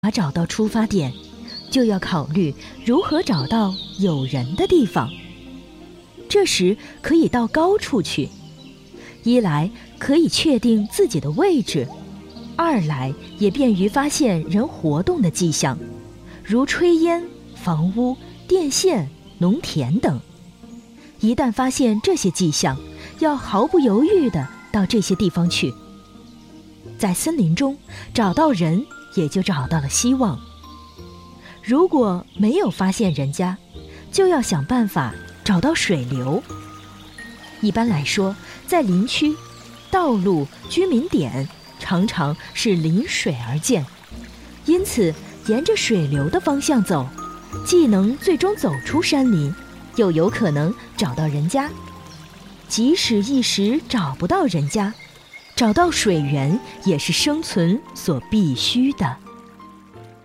找到出发点，就要考虑如何找到有人的地方。这时可以到高处去，一来可以确定自己的位置，二来也便于发现人活动的迹象，如炊烟、房屋、电线、农田等。一旦发现这些迹象，要毫不犹豫地到这些地方去。在森林中找到人，也就找到了希望。如果没有发现人家，就要想办法找到水流。一般来说，在林区，道路、居民点常常是临水而建，因此沿着水流的方向走，既能最终走出山林，又有可能找到人家。即使一时找不到人家，找到水源也是生存所必须的。